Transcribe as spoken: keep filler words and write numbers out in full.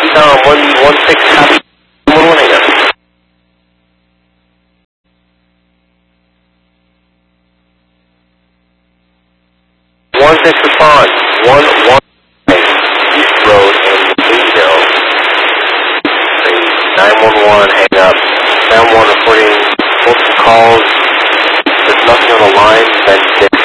Tom, one one six copy, one one hang up. One six respond, one one East Road in Louisville. nine one one hang up. nine one one reporting multiple calls. There's nothing on the line. Then